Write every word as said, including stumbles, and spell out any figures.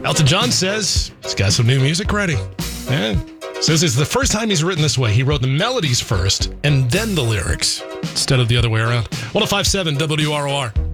Elton John says he's got some new music ready. And says it's the first time he's written this way. He wrote the melodies first and then the lyrics instead of the other way around. one oh five point seven W R O R.